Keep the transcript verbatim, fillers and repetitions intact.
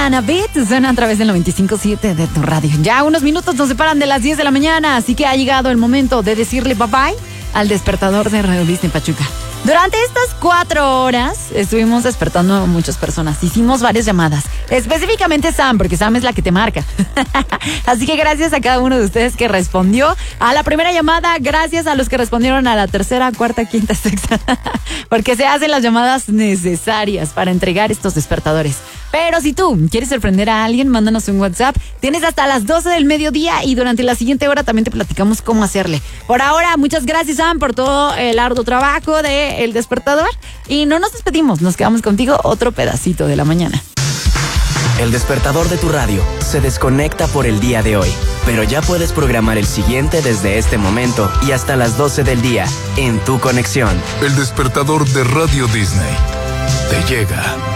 Mariana Beat suena a través del noventa y cinco punto siete de tu radio. Ya unos minutos nos separan de las diez de la mañana, así que ha llegado el momento de decirle bye bye al despertador de Radio Disney Pachuca. Durante estas cuatro horas estuvimos despertando a muchas personas. Hicimos varias llamadas. Específicamente Sam, porque Sam es la que te marca. Así que gracias a cada uno de ustedes que respondió a la primera llamada. Gracias a los que respondieron a la tercera, cuarta, quinta, sexta. Porque se hacen las llamadas necesarias para entregar estos despertadores. Pero si tú quieres sorprender a alguien, mándanos un WhatsApp. Tienes hasta las doce del mediodía y durante la siguiente hora también te platicamos cómo hacerle. Por ahora, muchas gracias, Sam, por todo el arduo trabajo de El Despertador. Y no nos despedimos, nos quedamos contigo otro pedacito de la mañana. El despertador de tu radio se desconecta por el día de hoy, pero ya puedes programar el siguiente desde este momento y hasta las doce del día en tu conexión. El despertador de Radio Disney te llega.